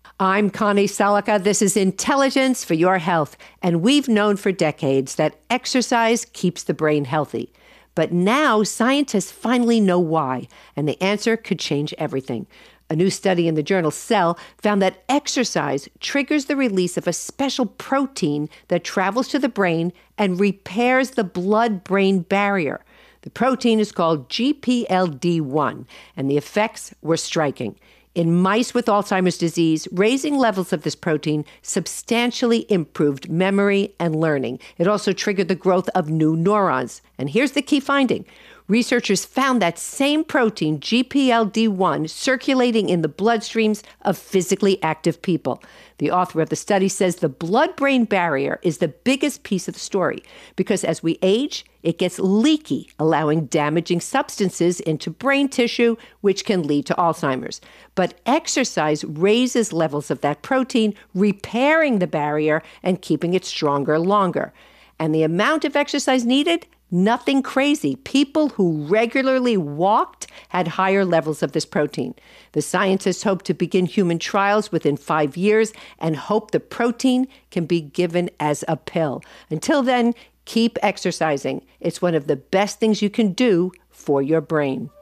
I'm Connie Selica. This is Intelligence for Your Health. And we've known for decades that exercise keeps the brain healthy. But now scientists finally know why, and the answer could change everything. A new study in the journal Cell found that exercise triggers the release of a special protein that travels to the brain and repairs the blood-brain barrier. The protein is called GPLD1, and the effects were striking. In mice with Alzheimer's disease, raising levels of this protein substantially improved memory and learning. It also triggered the growth of new neurons. And here's the key finding. Researchers found that same protein, GPLD1, circulating in the bloodstreams of physically active people. The author of the study says the blood-brain barrier is the biggest piece of the story because as we age, it gets leaky, allowing damaging substances into brain tissue, which can lead to Alzheimer's. But exercise raises levels of that protein, repairing the barrier and keeping it stronger longer. And the amount of exercise needed? Nothing crazy. People who regularly walked had higher levels of this protein. The scientists hope to begin human trials within 5 years and hope the protein can be given as a pill. Until then, keep exercising. It's one of the best things you can do for your brain.